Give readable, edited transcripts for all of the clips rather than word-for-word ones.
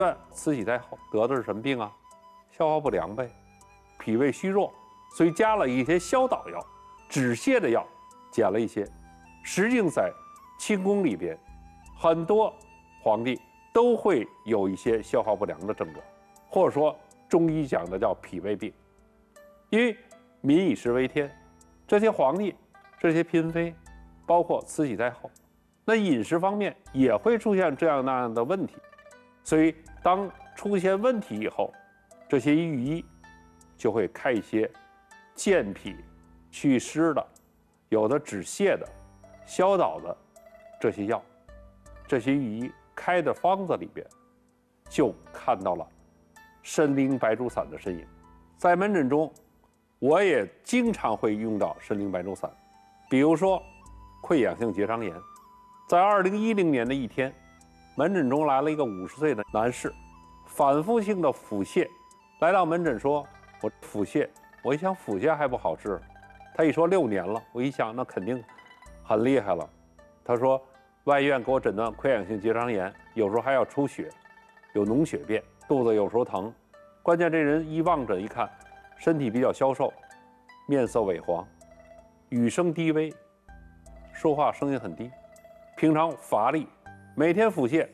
慈禧太后得的是什么病啊？消化不良呗，脾胃虚弱，所以加了一些消导药、止泻的药，减了一些。实际上在清宫里边，很多皇帝都会有一些消化不良的症状，或者说中医讲的叫脾胃病。因为民以食为天，这些皇帝、这些嫔妃，包括慈禧太后，那饮食方面也会出现这样那样的问题。所以当出现问题以后，这些御医就会开一些健脾祛湿的，有的止泻的、消导的这些药。这些御医开的方子里边，就看到了参苓白术散的身影。在门诊中，我也经常会用到参苓白术散。比如说溃疡性结肠炎，在2010年的一天，门诊中来了一个50岁的男士，反复性的腹泻，来到门诊说：“我腹泻。”我一想腹泻还不好治，他一说6年了，我一想那肯定很厉害了。他说外院给我诊断溃疡性结肠炎，有时候还要出血，有脓血便，肚子有时候疼。关键这人一望诊一看，身体比较消瘦，面色萎黄，语声低微，说话声音很低，平常乏力，每天腹泻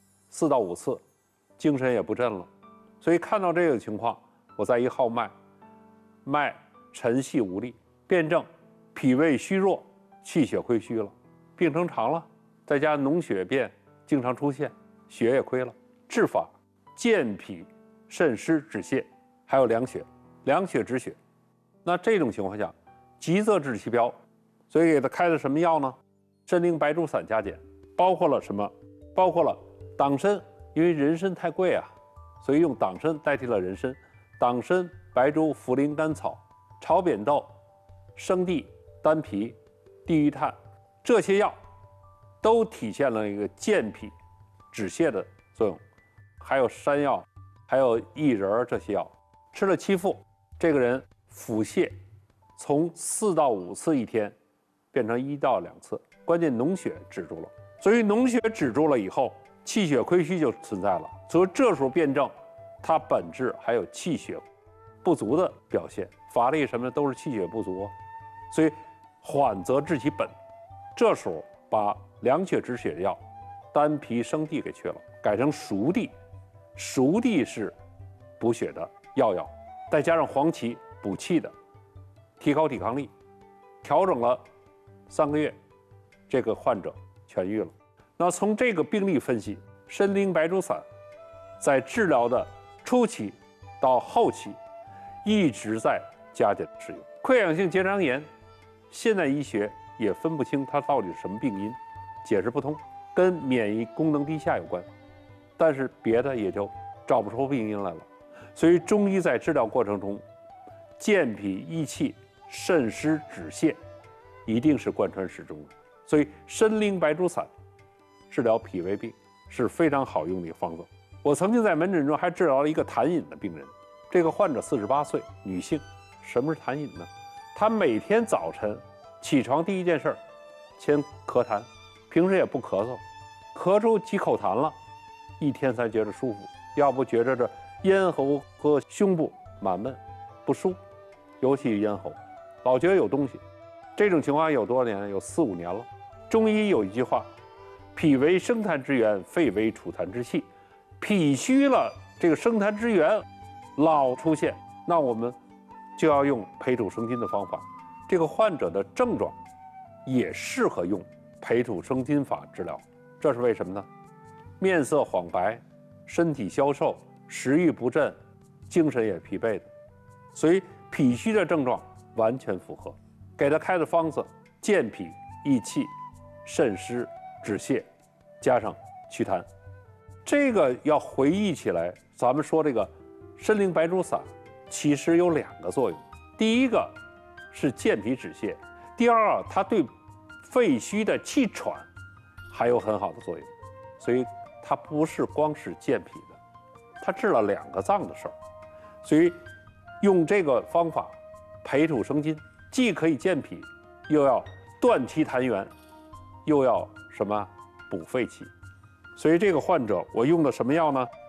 4到5次，精神也不振了。所以看到这个情况，我再一号脉，脉沉细无力，辩证脾胃虚弱，气血亏虚了，病程长了，再加脓血便经常出现，血也亏了。治法健脾渗湿止泻，还有凉血止血。那这种情况下，急则治其标，所以给他开的什么药呢？参苓白术散加减，包括了什么？包括了党参，因为人参太贵啊，所以用党参代替了人参。党参、白术、茯苓、甘草、炒扁豆、生地、丹皮、地榆炭，这些药都体现了一个健脾止泻的作用。还有山药，还有薏仁这些药，吃了7副，这个人腹泻从4到5次一天变成1到2次，关键脓血止住了。所以脓血止住了以后，气血亏虚就存在了。所以这时候辩证它本质还有气血不足的表现，乏力什么的都是气血不足，所以缓则治其本。这时候把凉血止血的药丹皮生地给去了，改成熟地。熟地是补血的药，再加上黄芪补气的，提高抵抗力，调整了3个月，这个患者痊愈了。那从这个病例分析，参苓白术散在治疗的初期到后期一直在加减使用。溃疡性结肠炎，现代医学也分不清它到底是什么病因，解释不通，跟免疫功能低下有关，但是别的也就找不出病因来了。所以中医在治疗过程中，健脾益气、渗湿止泻，一定是贯穿始终的。所以参苓白术散治疗脾胃病是非常好用的一个方子。我曾经在门诊中还治疗了一个痰饮的病人，这个患者48岁，女性。什么是痰饮呢？她每天早晨起床第一件事先咳痰，平时也不咳嗽，咳出几口痰了，一天才觉得舒服，要不觉着这咽喉和胸部满闷不舒，尤其咽喉，老觉得有东西。这种情况有多少年？有4、5年了。中医有一句话：脾为生痰之源，肺为储痰之器。脾虚了，这个生痰之源老出现，那我们就要用培土生金的方法。这个患者的症状也适合用培土生金法治疗，这是为什么呢？面色黄白，身体消瘦，食欲不振，精神也疲惫的，所以脾虚的症状完全符合。给他开的方子健脾益气、渗湿止泻，加上祛痰。这个要回忆起来，咱们说这个参苓白术散其实有2个作用，第一个是健脾止泻，第二它对肺虚的气喘还有很好的作用，所以它不是光是健脾的，它治了2个脏的事儿。所以用这个方法培土生金，既可以健脾，又要断其痰源，又要什么补肺气。所以这个患者我用的什么药呢？